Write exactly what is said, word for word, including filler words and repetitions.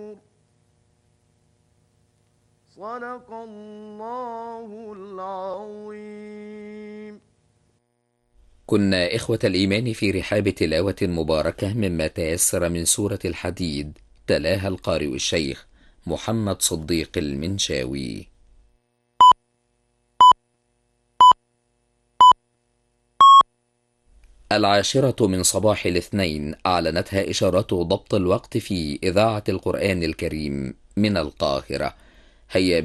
صدق الله العظيم. كنا إخوة الإيمان في رحاب تلاوة مباركة مما تيسر من سورة الحديد، تلاها القارئ الشيخ محمد صديق المنشاوي. العاشرة من صباح الاثنين أعلنتها إشارات ضبط الوقت في إذاعة القرآن الكريم من القاهرة. هيا